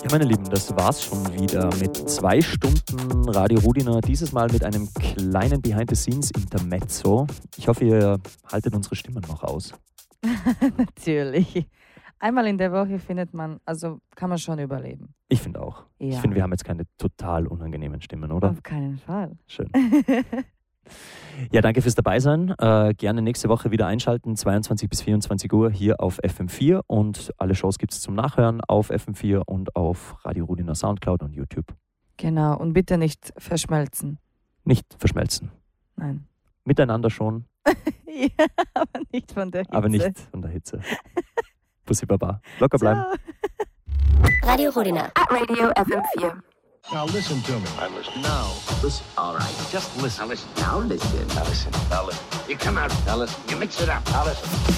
Ja, meine Lieben, das war's schon wieder mit 2 Stunden Radio Rudina. Dieses Mal mit einem kleinen Behind-the-Scenes-Intermezzo. Ich hoffe, ihr haltet unsere Stimmen noch aus. Natürlich. Einmal in der Woche kann man schon überleben. Ich finde auch. Ja. Ich finde, wir haben jetzt keine total unangenehmen Stimmen, oder? Auf keinen Fall. Schön. Ja, danke fürs Dabeisein. Gerne nächste Woche wieder einschalten, 22 bis 24 Uhr hier auf FM4. Und alle Shows gibt es zum Nachhören auf FM4 und auf Radio Rudina Soundcloud und YouTube. Genau, und bitte nicht verschmelzen. Nicht verschmelzen. Nein. Miteinander schon, Ja, aber nicht von der Hitze. aber nicht von der Hitze. Bussi Baba. Locker bleiben. Ciao. Radio Rudina. At Radio FM4. Now listen to me. I'm listening. Now, listen. All right. Just listen. Now listen. Now listen. Now listen. Now listen. You come out. Now listen. You mix it up. Now listen.